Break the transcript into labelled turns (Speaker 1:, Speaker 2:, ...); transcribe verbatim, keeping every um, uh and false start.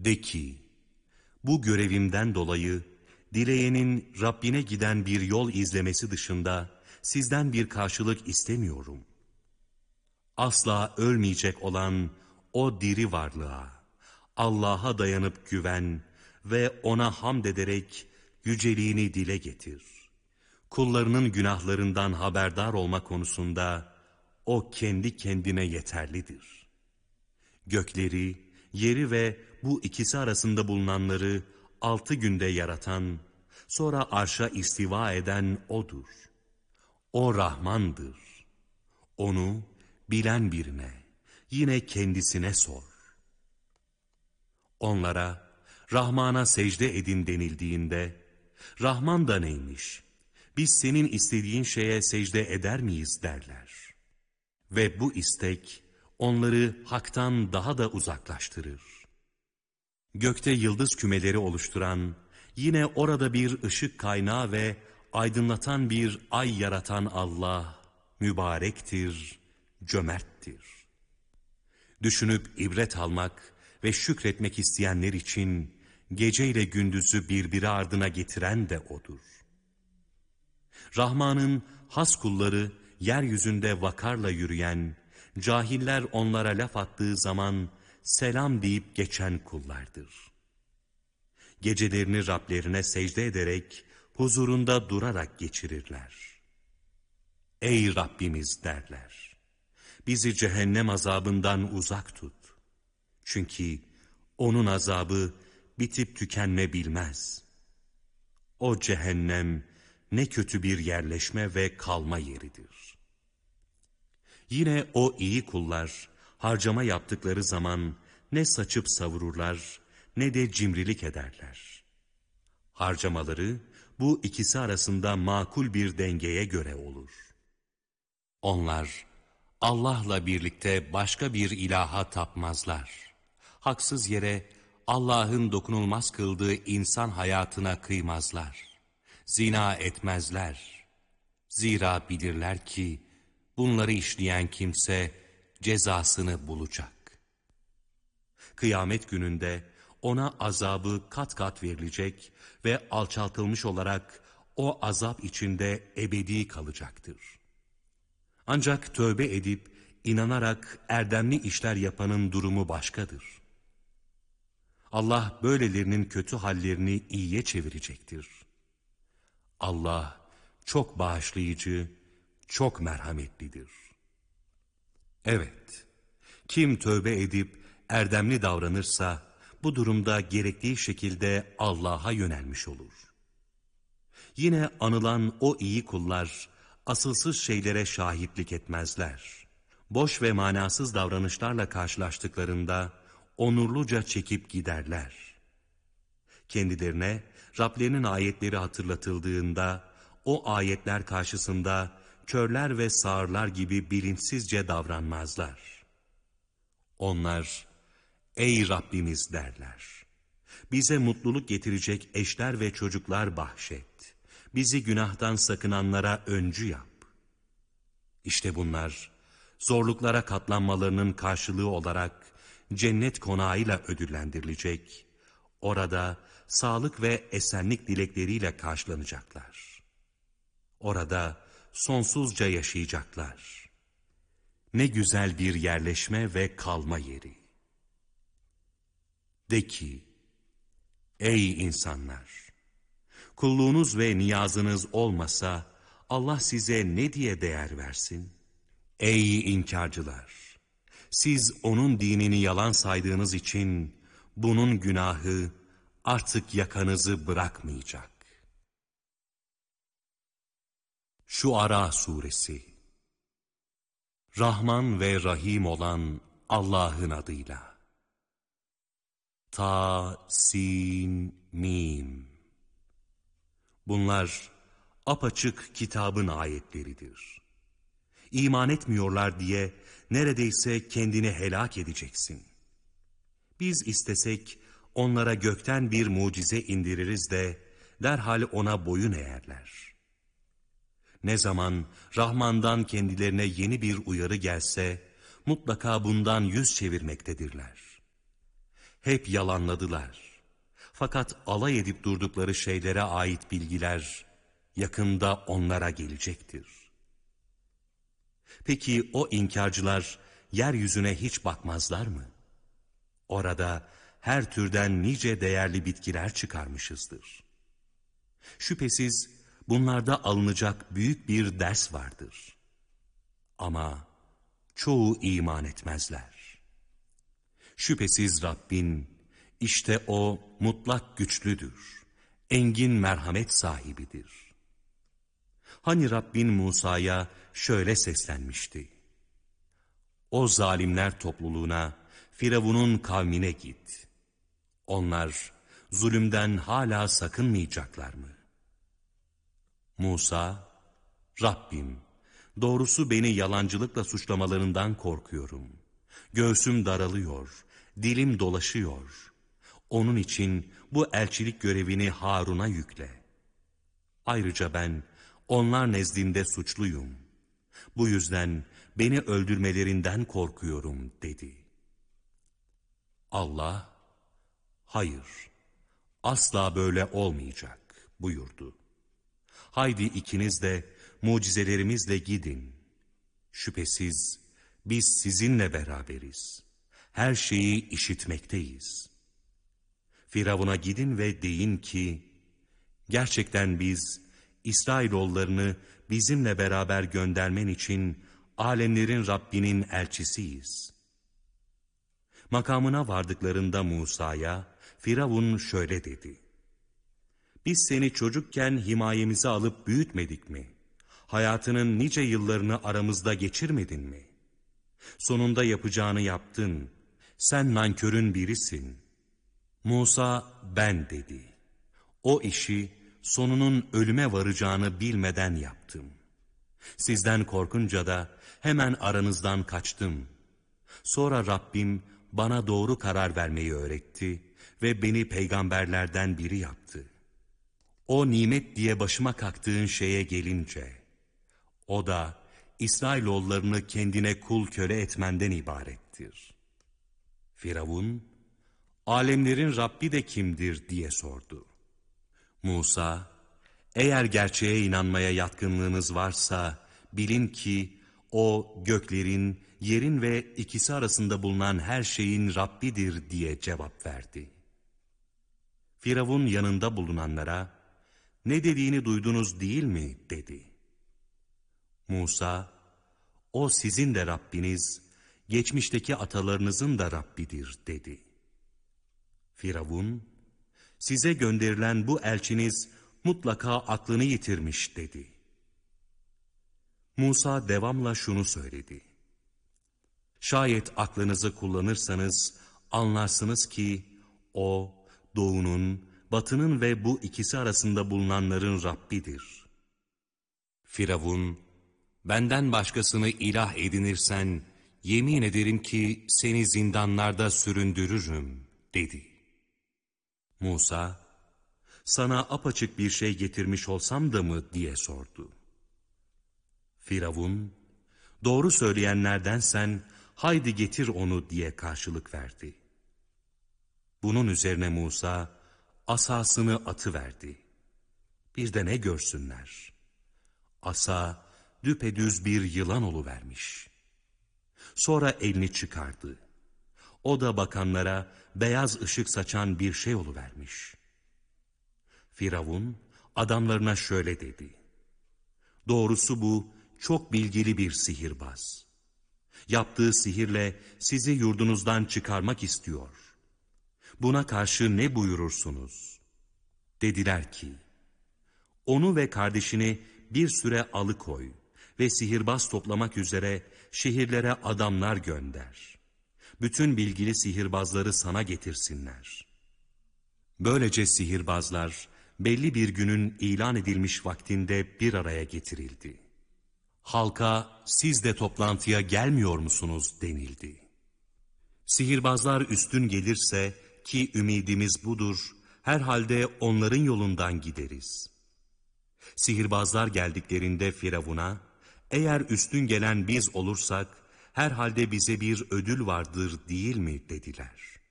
Speaker 1: De ki, bu görevimden dolayı dileyenin Rabbine giden bir yol izlemesi dışında sizden bir karşılık istemiyorum. Asla ölmeyecek olan o diri varlığa, Allah'a dayanıp güven ve ona hamd ederek yüceliğini dile getir. Kullarının günahlarından haberdar olma konusunda o kendi kendine yeterlidir. Gökleri, yeri ve bu ikisi arasında bulunanları altı günde yaratan, sonra arşa istiva eden O'dur. O Rahmandır. Onu bilen birine, yine kendisine sor. Onlara, Rahman'a secde edin denildiğinde, Rahman da neymiş, biz senin istediğin şeye secde eder miyiz derler. Ve bu istek, onları haktan daha da uzaklaştırır. Gökte yıldız kümeleri oluşturan, yine orada bir ışık kaynağı ve aydınlatan bir ay yaratan Allah, mübarektir, cömerttir. Düşünüp ibret almak ve şükretmek isteyenler için, geceyle gündüzü birbiri ardına getiren de O'dur. Rahman'ın has kulları, yeryüzünde vakarla yürüyen, cahiller onlara laf attığı zaman selam deyip geçen kullardır. Gecelerini Rablerine secde ederek, huzurunda durarak geçirirler. Ey Rabbimiz derler, bizi cehennem azabından uzak tut. Çünkü onun azabı bitip tükenme bilmez. O cehennem ne kötü bir yerleşme ve kalma yeridir. Yine o iyi kullar, harcama yaptıkları zaman ne saçıp savururlar, ne de cimrilik ederler. Harcamaları bu ikisi arasında makul bir dengeye göre olur. Onlar Allah'la birlikte başka bir ilaha tapmazlar. Haksız yere Allah'ın dokunulmaz kıldığı insan hayatına kıymazlar. Zina etmezler. Zira bilirler ki bunları işleyen kimse cezasını bulacak. Kıyamet gününde ona azabı kat kat verilecek ve alçaltılmış olarak o azap içinde ebedi kalacaktır. Ancak tövbe edip inanarak erdemli işler yapanın durumu başkadır. Allah böylelerinin kötü hallerini iyiye çevirecektir. Allah çok bağışlayıcı, çok merhametlidir. Evet, kim tövbe edip erdemli davranırsa bu durumda gerektiği şekilde Allah'a yönelmiş olur. Yine anılan o iyi kullar asılsız şeylere şahitlik etmezler. Boş ve manasız davranışlarla karşılaştıklarında onurluca çekip giderler. Kendilerine Rablerinin ayetleri hatırlatıldığında o ayetler karşısında körler ve sağırlar gibi bilinçsizce davranmazlar. Onlar, ey Rabbimiz derler, bize mutluluk getirecek eşler ve çocuklar bahşet, bizi günahtan sakınanlara öncü yap. İşte bunlar, zorluklara katlanmalarının karşılığı olarak cennet konağıyla ödüllendirilecek, orada sağlık ve esenlik dilekleriyle karşılanacaklar. Orada sonsuzca yaşayacaklar. Ne güzel bir yerleşme ve kalma yeri. De ki, ey insanlar! Kulluğunuz ve niyazınız olmasa Allah size ne diye değer versin? Ey inkarcılar! Siz onun dinini yalan saydığınız için bunun günahı artık yakanızı bırakmayacak. Şuara Suresi. Rahman ve Rahim olan Allah'ın adıyla. Ta, sin, mim. Bunlar apaçık kitabın ayetleridir. İman etmiyorlar diye neredeyse kendini helak edeceksin. Biz istesek onlara gökten bir mucize indiririz de derhal ona boyun eğerler. Ne zaman Rahman'dan kendilerine yeni bir uyarı gelse mutlaka bundan yüz çevirmektedirler. Hep yalanladılar. Fakat alay edip durdukları şeylere ait bilgiler yakında onlara gelecektir. Peki o inkarcılar yeryüzüne hiç bakmazlar mı? Orada her türden nice değerli bitkiler çıkarmışızdır. Şüphesiz bunlarda alınacak büyük bir ders vardır. Ama çoğu iman etmezler. Şüphesiz Rabbin, işte O mutlak güçlüdür, engin merhamet sahibidir. Hani Rabbin Musa'ya şöyle seslenmişti: O zalimler topluluğuna, Firavun'un kavmine git. Onlar zulümden hala sakınmayacaklar mı? Musa, Rabbim, doğrusu beni yalancılıkla suçlamalarından korkuyorum. Göğsüm daralıyor, dilim dolaşıyor. Onun için bu elçilik görevini Harun'a yükle. Ayrıca ben onlar nezdinde suçluyum. Bu yüzden beni öldürmelerinden korkuyorum dedi. Allah, hayır, asla böyle olmayacak buyurdu. Haydi ikiniz de mucizelerimizle gidin. Şüphesiz biz sizinle beraberiz. Her şeyi işitmekteyiz. Firavun'a gidin ve deyin ki, gerçekten biz İsrailoğullarını bizimle beraber göndermen için alemlerin Rabbinin elçisiyiz. Makamına vardıklarında Musa'ya Firavun şöyle dedi: Biz seni çocukken himayemize alıp büyütmedik mi? Hayatının nice yıllarını aramızda geçirmedin mi? Sonunda yapacağını yaptın. Sen nankörün birisin. Musa ben dedi. O işi sonunun ölüme varacağını bilmeden yaptım. Sizden korkunca da hemen aranızdan kaçtım. Sonra Rabbim bana doğru karar vermeyi öğretti ve beni peygamberlerden biri yaptı. O nimet diye başıma kalktığın şeye gelince, o da İsrailoğullarını kendine kul köle etmenden ibarettir. Firavun, alemlerin Rabbi de kimdir diye sordu. Musa, eğer gerçeğe inanmaya yatkınlığınız varsa bilin ki o göklerin, yerin ve ikisi arasında bulunan her şeyin Rabbidir diye cevap verdi. Firavun yanında bulunanlara, ne dediğini duydunuz değil mi dedi. Musa, o sizin de Rabbiniz, geçmişteki atalarınızın da Rabbidir dedi. Firavun, size gönderilen bu elçiniz mutlaka aklını yitirmiş dedi. Musa devamla şunu söyledi: Şayet aklınızı kullanırsanız anlarsınız ki o doğunun, batının ve bu ikisi arasında bulunanların Rabbidir. Firavun, benden başkasını ilah edinirsen yemin ederim ki seni zindanlarda süründürürüm dedi. Musa, sana apaçık bir şey getirmiş olsam da mı diye sordu. Firavun, doğru söyleyenlerdensen haydi getir onu diye karşılık verdi. Bunun üzerine Musa asasını atıverdi. Bir de ne görsünler? Asa düpedüz bir yılan oluvermiş. Sonra elini çıkardı. O da bakanlara beyaz ışık saçan bir şey oluvermiş. Firavun adamlarına şöyle dedi: Doğrusu bu çok bilgili bir sihirbaz. Yaptığı sihirle sizi yurdunuzdan çıkarmak istiyor. Buna karşı ne buyurursunuz? Dediler ki, onu ve kardeşini bir süre alıkoy ve sihirbaz toplamak üzere şehirlere adamlar gönder. Bütün bilgili sihirbazları sana getirsinler. Böylece sihirbazlar belli bir günün ilan edilmiş vaktinde bir araya getirildi. Halka siz de toplantıya gelmiyor musunuz denildi. Sihirbazlar üstün gelirse ki ümidimiz budur, herhalde onların yolundan gideriz. Sihirbazlar geldiklerinde Firavun'a, eğer üstün gelen biz olursak, herhalde bize bir ödül vardır değil mi dediler.